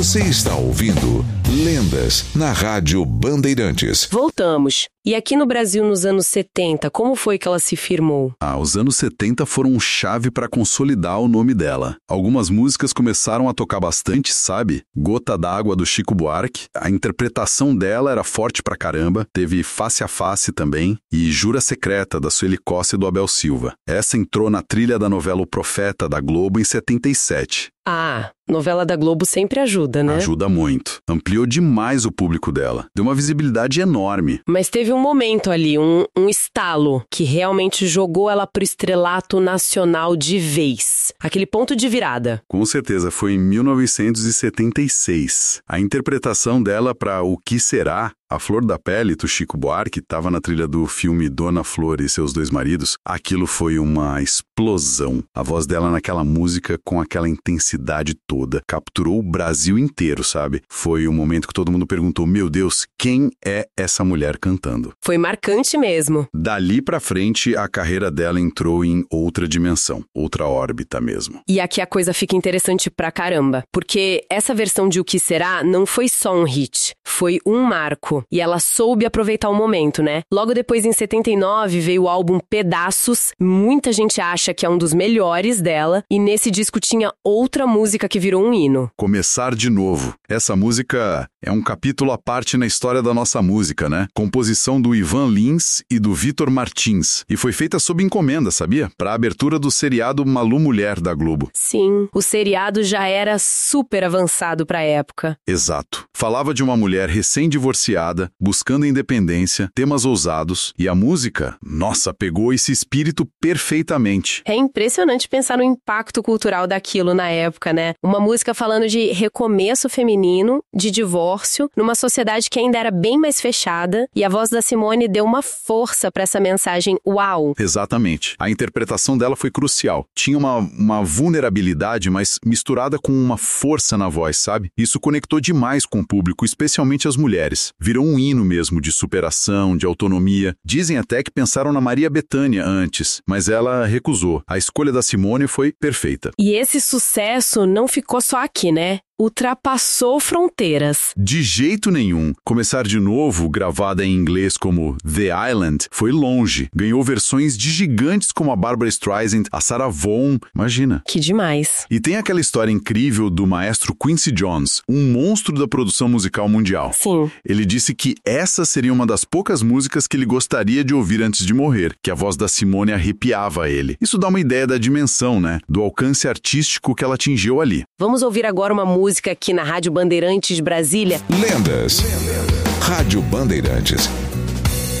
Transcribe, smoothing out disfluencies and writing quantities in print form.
Você está ouvindo Lendas na Rádio Bandeirantes. Voltamos. E aqui no Brasil, nos anos 70, como foi que ela se firmou? Os anos 70 foram chave para consolidar o nome dela. Algumas músicas começaram a tocar bastante, sabe? Gota d'Água, do Chico Buarque. A interpretação dela era forte pra caramba. Teve Face a Face também. E Jura Secreta, da Sueli Costa e do Abel Silva. Essa entrou na trilha da novela O Profeta, da Globo, em 77. Novela da Globo sempre ajuda, né? Ajuda muito. Ampliou demais o público dela. Deu uma visibilidade enorme. Mas teve um momento ali, um estalo, que realmente jogou ela pro estrelato nacional de vez. Aquele ponto de virada. Com certeza, foi em 1976. A interpretação dela para O Que Será, A Flor da Pele, do Chico Buarque, estava na trilha do filme Dona Flor e Seus Dois Maridos. Aquilo foi uma explosão. A voz dela naquela música, com aquela intensidade toda, capturou o Brasil inteiro, sabe? Foi um momento que todo mundo perguntou, meu Deus, quem é essa mulher cantando? Foi marcante mesmo. Dali pra frente, a carreira dela entrou em outra dimensão, outra órbita mesmo. E aqui a coisa fica interessante pra caramba, porque essa versão de O Que Será não foi só um hit, foi um marco. E ela soube aproveitar o momento, né? Logo depois, em 79, veio o álbum Pedaços. Muita gente acha que é um dos melhores dela. E nesse disco tinha outra música que virou um hino. Começar de Novo. Essa música é um capítulo à parte na história da nossa música, né? Composição do Ivan Lins e do Vitor Martins. E foi feita sob encomenda, sabia? Para a abertura do seriado Malu Mulher, da Globo. Sim, o seriado já era super avançado pra época. Exato. Falava de uma mulher recém-divorciada, buscando independência, temas ousados, e a música, nossa, pegou esse espírito perfeitamente. É impressionante pensar no impacto cultural daquilo na época, né? Uma música falando de recomeço feminino, de divórcio, numa sociedade que ainda era bem mais fechada, e a voz da Simone deu uma força pra essa mensagem uau. Exatamente. A interpretação dela foi crucial. Tinha uma vulnerabilidade, mas misturada com uma força na voz, sabe? Isso conectou demais com o público, especialmente as mulheres. Virou um hino mesmo de superação, de autonomia. Dizem até que pensaram na Maria Bethânia antes, mas ela recusou. A escolha da Simone foi perfeita. E esse sucesso não ficou só aqui, né? Ultrapassou fronteiras. De jeito nenhum. Começar de Novo, gravada em inglês como The Island, foi longe. Ganhou versões de gigantes como a Barbra Streisand, a Sarah Vaughan. Imagina. Que demais. E tem aquela história incrível do maestro Quincy Jones, um monstro da produção musical mundial. Sim. Ele disse que essa seria uma das poucas músicas que ele gostaria de ouvir antes de morrer, que a voz da Simone arrepiava ele. Isso dá uma ideia da dimensão, né? Do alcance artístico que ela atingiu ali. Vamos ouvir agora uma música aqui na Rádio Bandeirantes Brasília. Lendas. Rádio Bandeirantes.